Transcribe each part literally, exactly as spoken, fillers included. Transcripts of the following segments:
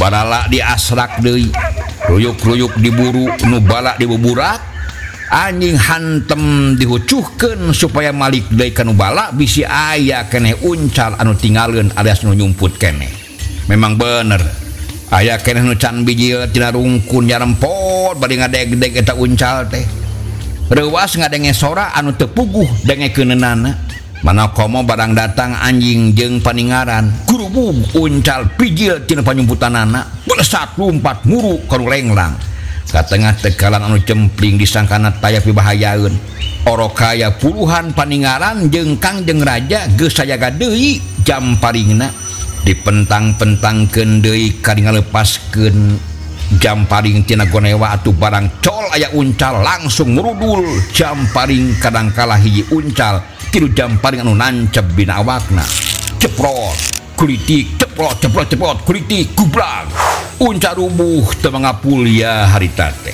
nubarala di asrak deui ruyuk-ruyuk diburu nubala dibuburak anjing hantem dihucuhkeun supaya malik deui ka nubala bisi aya keneh uncal anu tinggalkeun alias nu nyumput keneh memang bener aya keneh nu can bijil tina rungkun nyarempot bari ngadeg-deg eta uncal teh reuas ngadenge sora anu teu puguh dengekeunana mana komo barang datang anjing jeung paningaran gurubug uncal pijil tina panyumputanana belesat lumpat muru ka lenglang ka tengah tekalan anu cempling disangkana taya pibahayaeun orokaya puluhan paningaran jeung kangjeng raja geus sajaga deui jamparingna dipentang-pentangkeun deui kadi ngalepaskeun jamparing tina gonewa atuh barang col aya uncal langsung ngurudul jamparing kadangkala hiji uncal tilu jamparing anu nancep dina awakna ceprot kulitik ceprot ceprot ceprot kulitik gubrak uncal rubuh teu mangapulya harita teh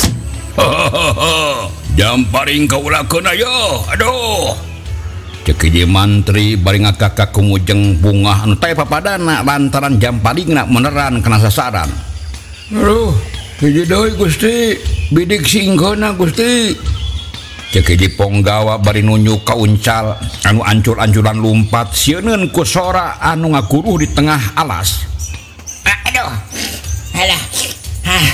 jamparing kaulakeun aya aduh cek ieu mantri bari ngakak kumujeng bungah anu taya papadana lantaran jamparingna meneran kana sasaran. Aduh, hiji deui Gusti, bidik singkeuna Gusti. Cek hiji ponggawa bari nunjuk ka uncal anu ancur-ancuran lumpat sieunneun ku sora anu ngakuruh di tengah alas. Aduh. Alah. Hah.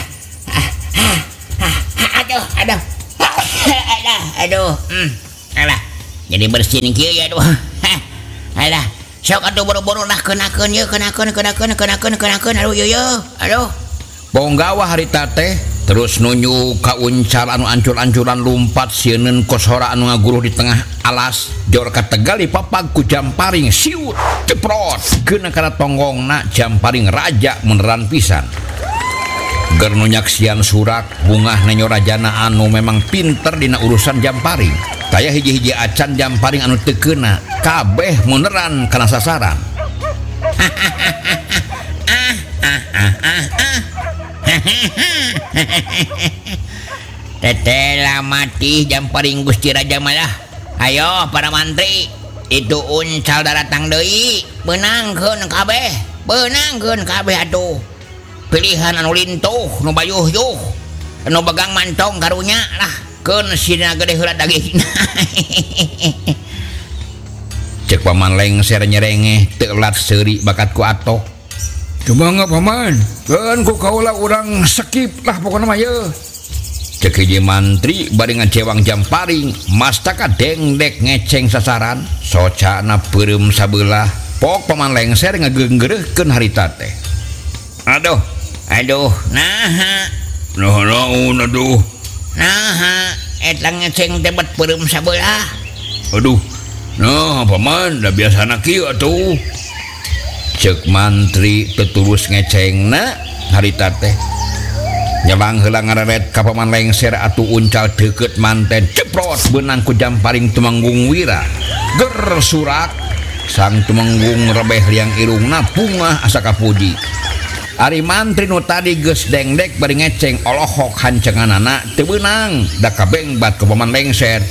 Aduh, aduh. Alah, aduh. Hmm. Alah. Jadi bersihin kieu ya aduh. Alah. Sok atuh boro-boro lah kenakeun ye, kenakeun kenakeun kenakeun kenakeun aduh ye ye. Aduh. Ponggawa harita teh terus nunjuk ka uncal anu ancur-ancuran lumpat sieunneun kosora anu ngaguruh di tengah alas jor kategal dipapag ku jamparing siut ceprot keuna kana tonggongna jamparing raja meneran pisan ger nu nyaksian surak bungah nenyo rajana anu memang pinter dina urusan jamparing taya hiji-hiji acan jamparing anu teu keuna kabeh meneran kana sasaran. Tetela mati jamparing Gusti Raja malah. Ayo para mantri, itu uncal datang deui, beunangkeun kabeh, beunangkeun kabeh atuh. Pilihan anu lintuh, nu bayuh-yuh, nu begang mantong karunya lah, keun sina gede heula dagingna. Cek paman lengser nyerengeh teu lat seuri bakat ku atok. Kumaha paman? Keun ku kaula urang skip lah pokona mah ye. Cek hiji mantri bari ngacewang jamparing mastaka dengdek ngeceng sasaran socana peureum sabelah pok paman lengser ngageunggeureukkeun harita teh. Aduh, aduh, naha? Naha naon aduh? Naha? Eta ngeceng teh bet peureum sabelah. Aduh. Nah, paman, da biasana kieu atuh. Cek mantri tetulus ngecengna harita teh nyelang heula ngareret ka paman lengser atuh uncal deukeut manten ceprot beunang ku jamparing tumanggung wira ger surak sang tumanggung rebeh liang irungna bungah asa kapuji ari mantri nu tadi geus dengdek bari ngeceng olohok hancenganana teu beunang da kabengbat ka paman lengser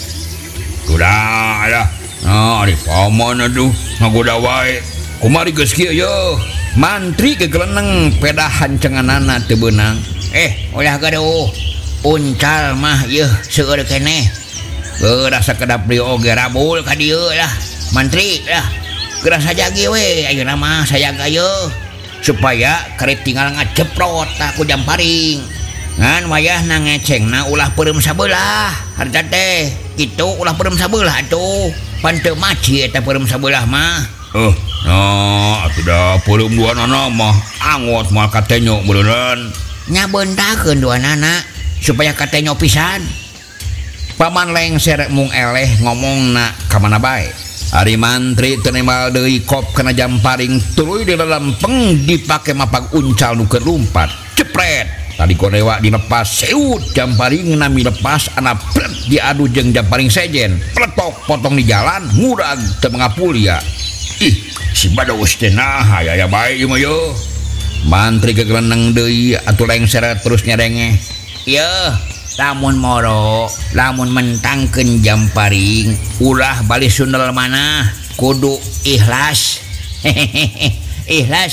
kudah aya nah ari paman aduh ngagoda wae kumari geus kieu ye mantri kegeleneng peda hancenganana teu beunang. Eh ulah gaduh uncal mah yeuh seueur keneh geura sakedap dieu oge rabul ka dieu lah mantri lah geura sajagi we ayeuna mah sayaga ye supaya karep tinggal ngaceprot ku jamparing ngan wayahna ngecengna ulah peureum sabelah harta teh kitu ulah peureum sabelah atuh pan teu maci eta peureum sabelah mah. Eh, nah, atuh da peureum duanana mah angot moal katenyo beneran. Nya beuntakeun duanana supaya katenyo pisan. Paman lengser mung eleh ngomongna ka mana bae. Ari mantri teu nembal deui kop kana jamparing tuluy di lempeng dipake mapag uncal nu keur lumpat. Cepret. Tadi gonewa dilepas seut jamparingna milepas ana pret diadu jeung jamparing sejen. Pletok potong di jalan ngurag teu mangapulya. Ih, si badaos teh naha aya bae ieu mah ye. Mantri kegeleneng deui atuh lengser terus nyerengeh. Yeuh, lamun moro, lamun mentangkeun jamparing, ulah bali sundel manah, kudu ikhlas. Ikhlas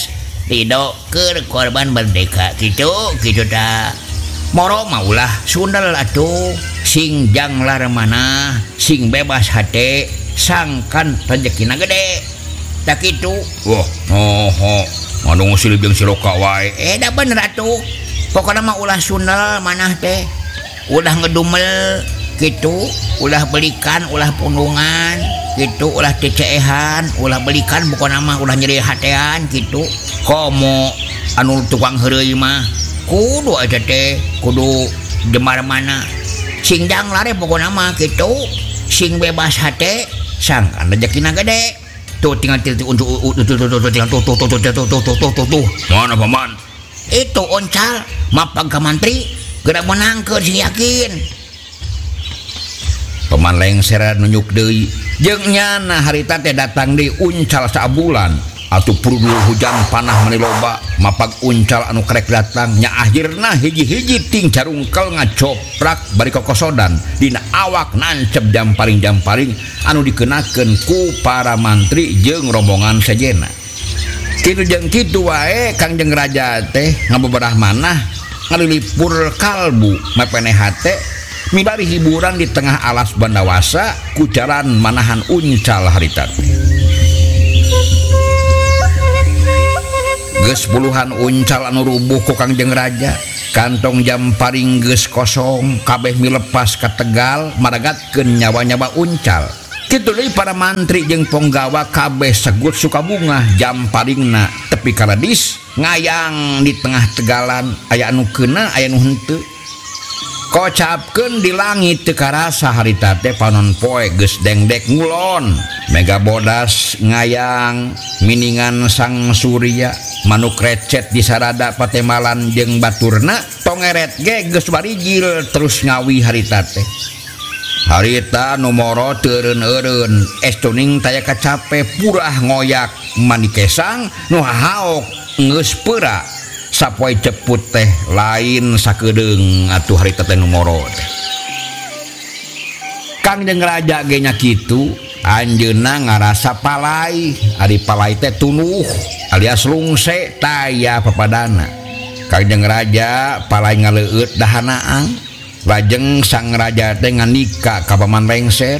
Ridho ke korban merdeka gitu gitu dah moro maulah sundal atuh sing janglar mana sing bebas hati sangkan rezekina gede tak itu wah oh oh anu silih jeung siloka wae eh dah bener atuh pokoknya mah ulah sundal mana teh ulah ngedumel gitu ulah belikan ulah pundungan gitu ulah cecehan ulah belikan bukan nama ulah nyeri hatean gitu komo anu tukang heureuy mah kudu aja teh kudu jemar mana sing janglare pokokna mah gitu sing bebas hate sangkan rezekina gede tuh tinggal tuh tinggal tuh tuh tuh tuh tuh tuh tuh tuh tuh mana paman itu oncal mapang ka mantri gerak menangkeun sing yakin Paman lengser nunjuk deui jeung nyana harita teh datang deui uncal sabulan atuh purdu hujan panah mani loba mapag uncal anu karek datang nya akhirna hiji-hiji ting carungkel ngacoprak bari kokosodan dina awak nancep jamparing-jamparing anu dikenakeun ku para mantri jeung rombongan sejenna kitu jeung kitu wae Kangjeng Raja teh ngabeberah manah ngalilipur kalbu mepene hate mibari hiburan di tengah alas bandawasa ku jalan manahan uncal harita geus puluhan uncal anu rubuh ku Kangjeng Raja kantong jamparing geus kosong kabeh milepas ka Tegal maragatkeun nyawa-nyawa uncal kitu deui para mantri jeung ponggawa kabeh segut Sukabungah jamparingna tepi kaladis ngayang di tengah Tegalan aya anu keuna aya anu henteu kocapkeun di langit teu karasa harita teh panon poe geus dengdek ngulon mega bodas ngayang miningan sang surya manuk recet di sarada patemalan jeung baturna tongeret ge geus barijil terus ngawi harita teh harita nomoro teureun-eureun estuning taya kacape purah ngoyak mandi kesang nu hahaok geus peura sapoe ceput teh lain sakedeung atuh harita teh nomoro teh Kangjeng Raja ge nya kitu anjeunna ngarasa palai ari palai teh tunuh alias lungse taya papadana Kangjeng Raja palai ngaleueut dahanaang lajeng sang raja teh nganika ka Paman lengser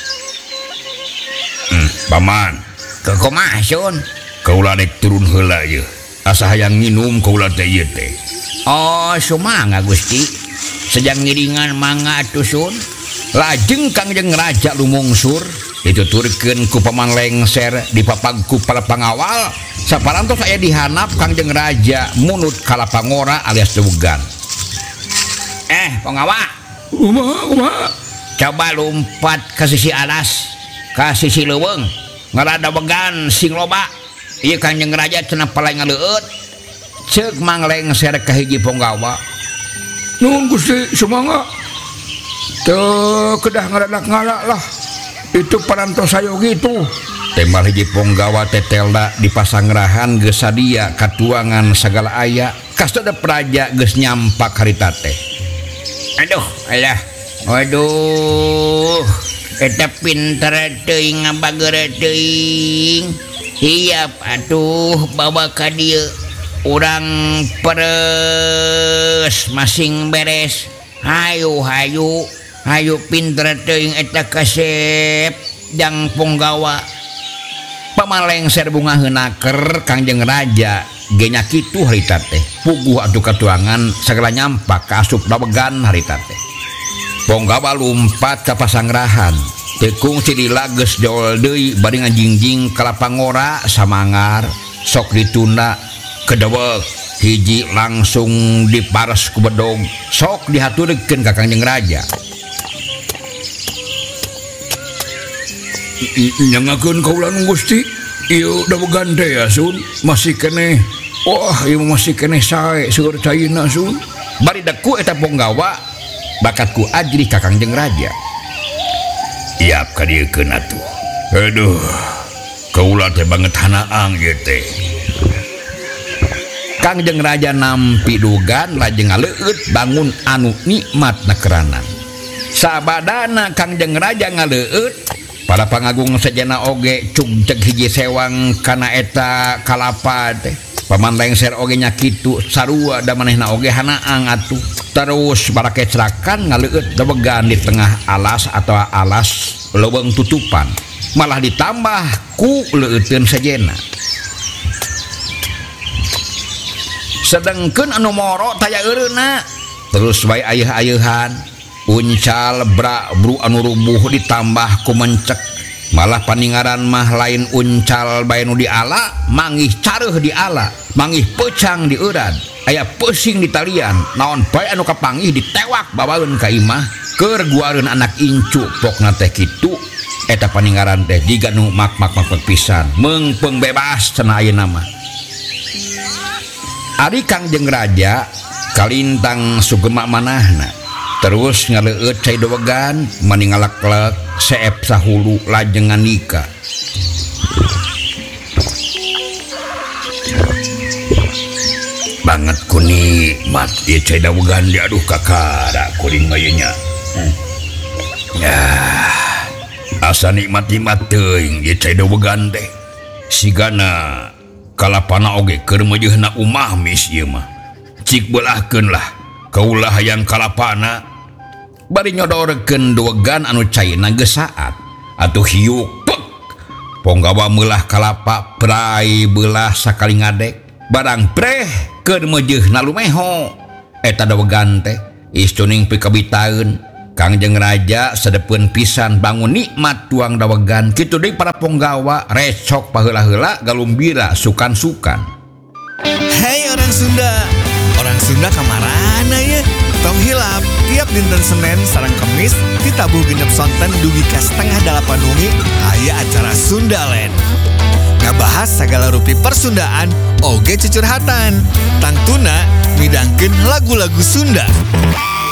hmm, paman kumaha sun kaula rek turun heula ieu asa hayang nginum kaula teh ieu teh oh sumangga Gusti sejang ngiringan mangga atuh sun lajeng Kangjeng Raja lumungsur dituturkeun ku Paman lengser dipapagku para pangawal saparantos aya dihanap Kangjeng Raja munut kalapangora alias dewegan eh penggawa kumaha kumaha coba lompat ke sisi alas ke sisi leuweung ngarada began sing loba ieu Kangjeng Raja cenah palai ngaleueut ceuk Mang lengser ka hiji ponggawa nuhun Gusti sumangga teu kedah ngaradak-ngarak lah itu parantos sayo gitu tembal hiji ponggawa tetelda di pasangrahan geus sadia katuangan sagala aya kasada praja geus nyampak harita teh aduh alah waduh eta pinter teuing ngabageur teuing hiap atuh bawa ka dieu urang peres masing beres hayu hayu hayu pinter teuing eta kasep jang ponggawa Paman lengser bunga heunaker Kangjeng Raja ge nya kitu harita teh puguh atuh katuangan sagala nyampak ka asup dawegan harita teh ponggawa lumpat ka pasangrahan tekung sidila geus jool deui bari ngajingjing ka lapangora samangar sok ditunda kedewek hiji langsung dipares ku bedog sok dihaturkeun ka Kangjeng Raja nyangakeun kaula nu Gusti ieu dawegan teh ya sun masih keneh wah ieu masih keneh sae seueur caina sun bari deku eta ponggawa bakatku ajrih ka Kangjeng Raja iap ka dieu keun atuh aduh kaula teh banget hanaang ieu teh Kangjeng Raja nampi dugan lajeng ngaleueut bangun anu nikmatna keranan sabadana Kangjeng Raja ngaleueut para pangagung sejenna oge cugceg hiji sewang kana eta kalapa teh Paman lengser oge nya kitu sarua da manehna oge hanaang atuh. Terus barake cerakan ngaleueut dawegan di tengah alas atau alas leuweung tutupan. Malah ditambah ku leueuteun sajena. Sedengkeun anu moro taya eureuna. Terus wae ayeuh-ayeuhan uncal bra bru anu rubuh ditambah ku mencek. Malah paningaran mah lain uncal bae nu di ala, mangih careuh di ala, mangih peucang di euran, aya pesing di talian, naon bae anu kapanggih ditewak bawaeun ka imah, keur guareun anak incu pokna teh kitu, eta paningaran teh jiga nu mak-mak-mak pisan, meungpeung bebas cenah ayeuna mah. Ari Kangjeng Raja kalintang sugema manahna. Terus ngaleueut cai dawegan maningalak-lek seep sahulu lajengan nikah. Banget ku nikmat ieu cai dawegan di aduh kakara kuring mayeunya. Hmm. Ya, asa nikmat-nikmat teuing ieu cai dawegan teh. Sigana kalapana oge keur meujeunna umah mis ieu mah. Cik beulahkeun lah kaulah hayang kalapana. Bari nyodorkeun dawegan anu caina geus saat atuh hiuk pek ponggawa meulah kalapa prai beulah sakali ngadek barang preh keur meujeunna lumeho eta dawegan teh istuning pikabitaeun Kangjeng Raja sadepeun pisan bangun nikmat tuang dawegan kitu deui para ponggawa recok paheula-heula galumbira sukan-sukan. Hei orang Sunda, orang Sunda kamarana ya? Tong hilap tiap dinten Senin sareng Kemis ditabuh genep sonten dugi ka setengah dalapan wengi aya acara Sundaland. Ngabahas sagala rupi persundaan oge cucurhatan. Tangtuna midangkeun lagu-lagu Sunda.